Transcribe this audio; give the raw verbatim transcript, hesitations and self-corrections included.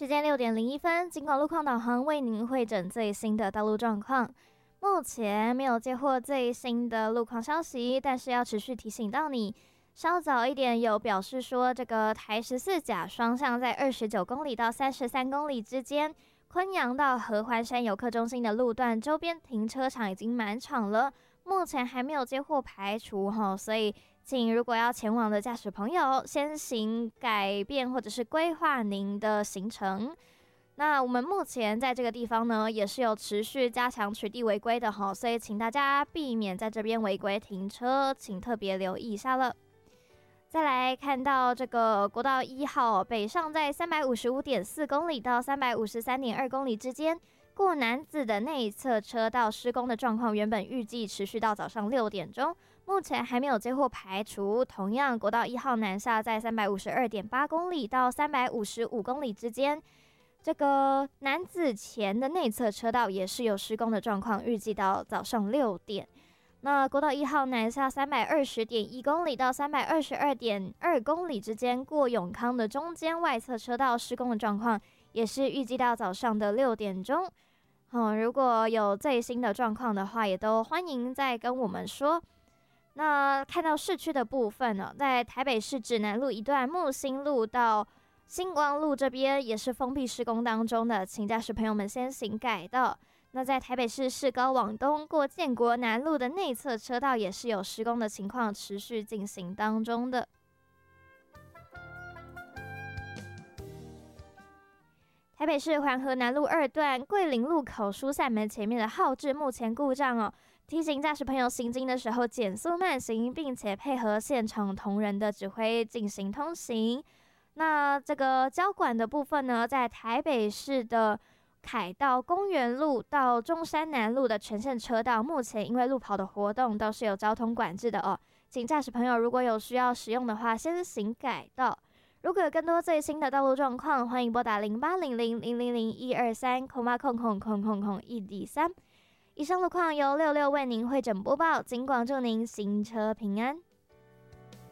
时间六点零一分，警广路况导航为您汇整最新的道路状况。目前没有接获最新的路况消息，但是要持续提醒到你。稍早一点有表示说，这个台十四甲双向在二十九公里到三十三公里之间，昆阳到合欢山游客中心的路段周边停车场已经满场了，目前还没有接获排除齁，所以请如果要前往的驾驶朋友，先行改变或者是规划您的行程。那我们目前在这个地方呢，也是有持续加强取缔违规的齁，所以请大家避免在这边违规停车，请特别留意一下了。再来看到这个国道一号北上在三百五十五点四公里到三百五十三点二公里之间，过南子的内侧车道施工的状况，原本预计持续到早上六点钟，目前还没有接获排除。同样，国道一号南下在三百五十二点八公里到三百五十五公里之间，这个南子前的内侧车道也是有施工的状况，预计到早上六点。那国道一号南下三百二十点一公里到三百二十二点二公里之间，过永康的中间外侧车道施工的状况，也是预计到早上的六点钟。嗯，如果有最新的状况的话，也都欢迎再跟我们说。那看到市区的部分呢，在台北市指南路一段木星路到星光路这边也是封闭施工当中的，请驾驶朋友们先行改道。那在台北市市高往东过建国南路的内侧车道也是有施工的情况持续进行当中的。台北市环河南路二段桂林路口疏散门前面的号志目前故障哦，提醒驾驶朋友行经的时候减速慢行，并且配合现场同仁的指挥进行通行。那这个交管的部分呢，在台北市的凯道公园路到中山南路的全线车道，目前因为路跑的活动都是有交通管制的哦，请驾驶朋友如果有需要使用的话，先行改道。如果有更多最新的道路状况，欢迎拨打零八零零零零零一二三空八空空空空空一底三。以上路况由六六为您汇整播报，尽管祝您行车平安。